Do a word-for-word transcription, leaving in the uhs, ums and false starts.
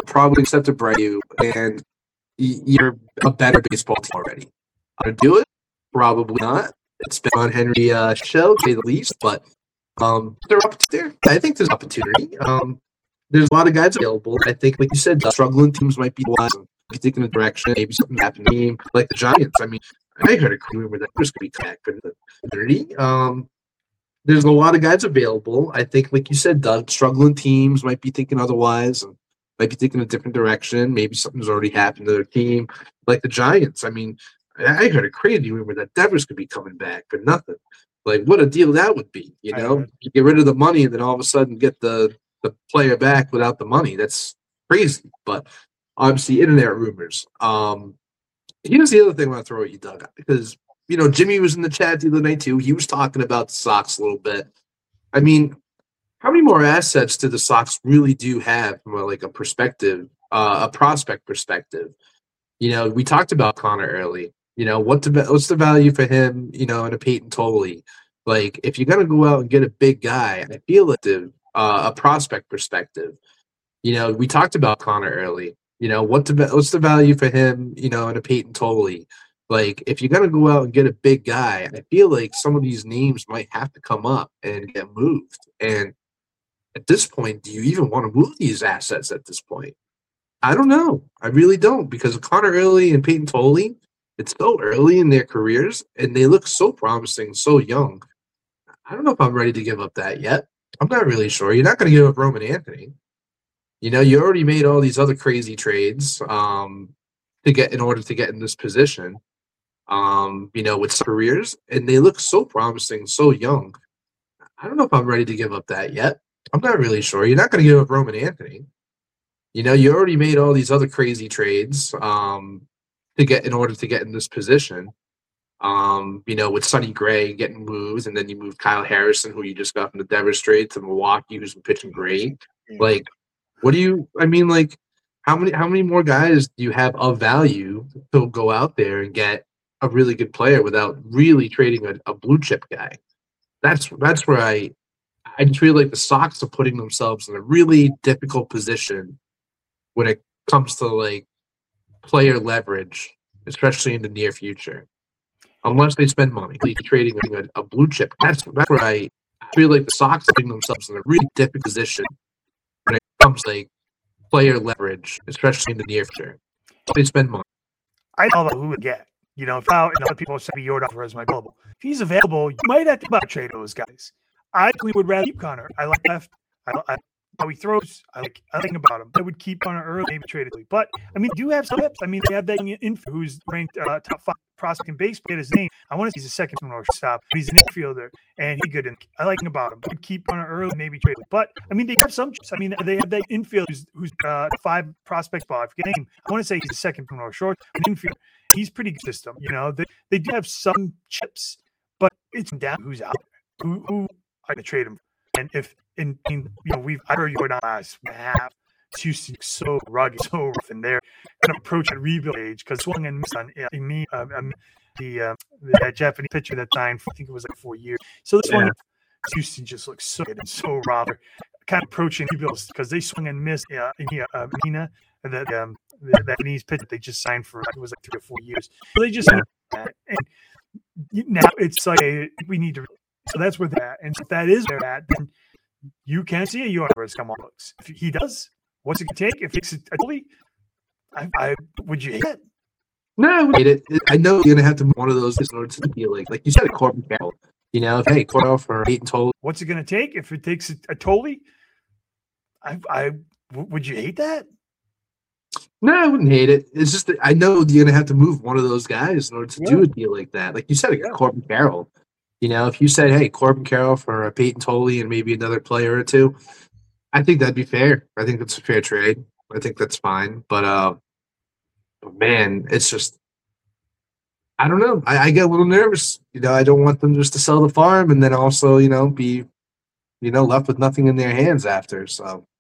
probably accept Abreu, and you're a better baseball team already. I'd do it? Probably not. It's been on Henry uh, show, to say the least, but um, there are up there. I think there's opportunity. Um, there's a lot of guys available. I think, like you said, the struggling teams might be wise. If you think in the direction, maybe something happened to team, like the Giants. I mean, I heard a rumor that there's going to be back in the community. Um, there's a lot of guys available. I think, like you said, Doug, struggling teams might be thinking otherwise, and might be thinking a different direction. Maybe something's already happened to their team, like the Giants. I mean, I heard a crazy rumor that Devers could be coming back for nothing. Like, what a deal that would be, you know? You get rid of the money and then all of a sudden get the, the player back without the money. That's crazy. But obviously, internet rumors. Um, here's the other thing I want to throw at you, Doug, because, you know, Jimmy was in the chat the other night, too. He was talking about the Sox a little bit. I mean, how many more assets do the Sox really do have from a, like a perspective, uh, a prospect perspective? You know, we talked about Connor early. You know, what the, what's the value for him, you know, in a Peyton Tolley? Like, if you're going to go out and get a big guy, I feel like the, uh, a prospect perspective, you know, we talked about Connor early. You know, what the, what's the value for him, you know, in a Peyton Tolley? Like, if you're going to go out and get a big guy, I feel like some of these names might have to come up and get moved. And at this point, do you even want to move these assets at this point? I don't know. I really don't, because Connor Early and Peyton Tolley, it's so early in their careers, and they look so promising, so young. I don't know if I'm ready to give up that yet. I'm not really sure. You're not going to give up Roman Anthony. You know, you already made all these other crazy trades um, to get in order to get in this position. Um, you know, with careers, and they look so promising, so young. I don't know if I'm ready to give up that yet. I'm not really sure. You're not going to give up Roman Anthony. You know, you already made all these other crazy trades um, to get in order to get in this position. Um, you know, with Sonny Gray getting moves, and then you moved Kyle Harrison, who you just got from the Devers trade, to Milwaukee, who's been pitching great. Like, what do you? I mean, like, how many how many more guys do you have of value to go out there and get a really good player without really trading a, a blue chip guy? That's that's where I I just feel like the Sox are putting themselves in a really difficult position when it comes to like player leverage, especially in the near future. Unless they spend money like trading a, a blue chip. That's, that's where I feel like the Sox are putting themselves in a really difficult position when it comes to like player leverage, especially in the near future. They spend money. I don't know who would get. You know, if now and other people say Yordan as my available. If he's available, you might have to about trade those guys. I actually would rather keep Connor. I like left. I, I how he throws. I like I think about him. I would keep Connor early, maybe trade it. But I mean, do you have some hips? I mean, they have that info who's ranked uh, top five prospect in baseball. Get his name. I want to see he's a second or stop. He's an infielder and he's good. In, I like him about him. I would keep Connor early, maybe trade it. But I mean, they have some. I mean, they have that infield who's, who's uh, five prospect spot. I forget his name. I want to say he's a second or short infield. He's pretty good system. You know, they they do have some chips, but it's down who's out there. Who who I can trade him. And if in, in you know we've I heard you not last half, Houston so rugged, so rough, and they're kind of approaching rebuild age because swung and missed on uh, me uh, um, the uh, that Japanese pitcher that signed for, I think it was like four years. So this yeah. one Houston just looks so good and so rough. Kind of approaching rebuilds because they swung and missed uh, in here uh, Mina that um the Japanese pitcher they just signed for it was like three or four years. So they just yeah. that. And now it's like we need to. So that's where they're at. And if that is where they're at, then you can see a universe come on books. If he does, what's it going to take? If it's a I, I would you hate it? No, I would hate it. I know you're going to have to move one of those in order to feel like, like you said, a Corbin Carroll. You know, if, hey, Cordell for Peyton Tolley. What's it going to take? If it takes a, a Tolley, I, I, would you hate that? No, I wouldn't hate it. It's just that I know you're going to have to move one of those guys in order to yeah. do a deal like that. Like you said, a yeah. Corbin Carroll. You know, if you said, hey, Corbin Carroll for a Peyton Tolley and maybe another player or two, I think that'd be fair. I think that's a fair trade. I think that's fine. But, uh, man, it's just, I don't know. I, I get a little nervous. You know, I don't want them just to sell the farm and then also, you know, be, you know, left with nothing in their hands after. So